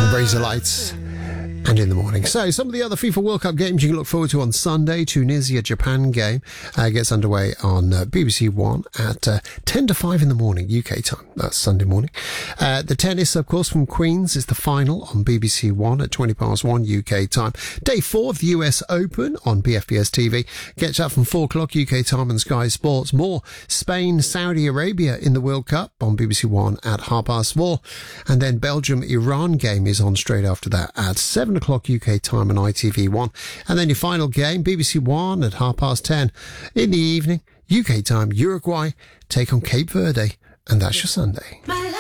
Razor Lights and In the Morning. So, some of the other FIFA World Cup games you can look forward to on Sunday. Tunisia-Japan game gets underway on BBC One at 10 to 5 in the morning, UK time. That's Sunday morning. The tennis, of course, from Queens is the final on BBC One at 20 past 1 UK time. Day 4 of the US Open on BFBS TV gets up from 4 o'clock UK time on Sky Sports. More Spain, Saudi Arabia in the World Cup on BBC One at 4:30. And then Belgium-Iran game is on straight after that at 7 o'clock UK time on ITV1. And then your final game, BBC One at 10:30 in the evening, UK time, Uruguay take on Cape Verde. And that's your Sunday.